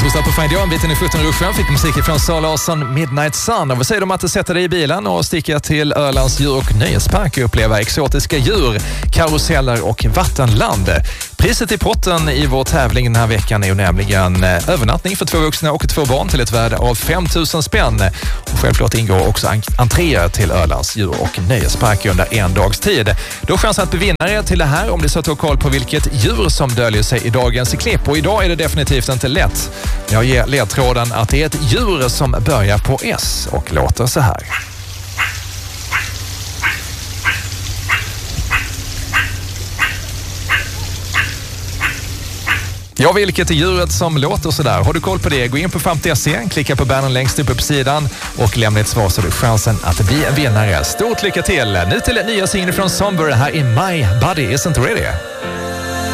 Torsdag på Find Your, en biten i 17 ruschen, fick musik från Sara Larsson, Midnight Sun. Och vad säger de att sätta dig i bilen och sticka till Ölands djur- och nöjespark och uppleva exotiska djur, karuseller och vattenland. Priset i potten i vår tävling den här veckan är ju nämligen övernattning för 2 vuxna och 2 barn till ett värde av 5 000 spänn. Och självklart ingår också entréer till Ölands djur- och nöjespark under en dags tid. Då chansen att bevinnare till det här om det så att du har koll på vilket djur som döljer sig i dagens klipp. Och idag är det definitivt inte lätt. Jag ger ledtråden att det är ett djur som börjar på S och låter så här. Ja, vilket är djuret som låter så där? Har du koll på det? Gå in på FAM.se, klicka på bannern längst upp på sidan och lämna ett svar så har du chansen att bli en vinnare. Stort lycka till! Nu till nya singeln från Somber, här i My Body Isn't Ready.